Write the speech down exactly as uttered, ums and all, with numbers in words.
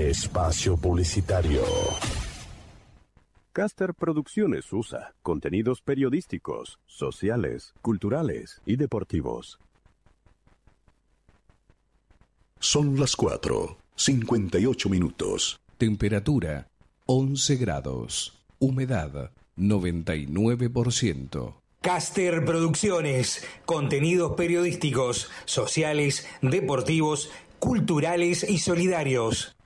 Espacio publicitario. Caster Producciones U S A. Contenidos periodísticos, sociales, culturales y deportivos. Son las cuatro, cincuenta y ocho minutos. Temperatura once grados. Humedad noventa y nueve por ciento. Caster Producciones. Contenidos periodísticos, sociales, deportivos, culturales y solidarios.